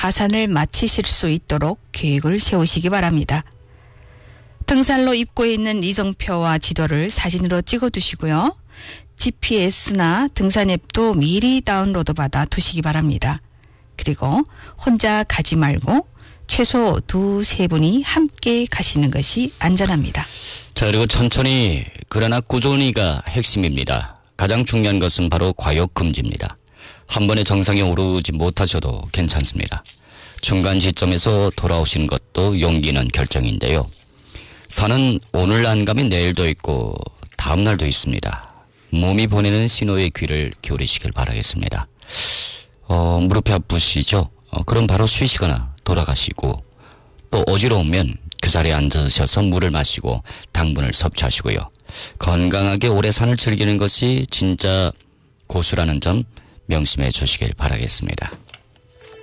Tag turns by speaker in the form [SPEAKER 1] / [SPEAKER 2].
[SPEAKER 1] 하산을 마치실 수 있도록 계획을 세우시기 바랍니다. 등산로 입구에 있는 이정표와 지도를 사진으로 찍어두시고요. GPS나 등산 앱도 미리 다운로드 받아 두시기 바랍니다. 그리고 혼자 가지 말고 최소 2-3분이 함께 가시는 것이 안전합니다.
[SPEAKER 2] 자, 그리고 천천히 그러나 꾸준히가 핵심입니다. 가장 중요한 것은 바로 과욕 금지입니다. 한 번에 정상에 오르지 못하셔도 괜찮습니다. 중간 지점에서 돌아오시는 것도 용기 있는 결정인데요. 산은 오늘 안 가면 내일도 있고 다음 날도 있습니다. 몸이 보내는 신호에 귀를 기울이시길 바라겠습니다. 무릎이 아프시죠? 그럼 바로 쉬시거나 돌아가시고, 또 어지러우면 그 자리에 앉으셔서 물을 마시고 당분을 섭취하시고요. 건강하게 오래 산을 즐기는 것이 진짜 고수라는 점 명심해 주시길 바라겠습니다.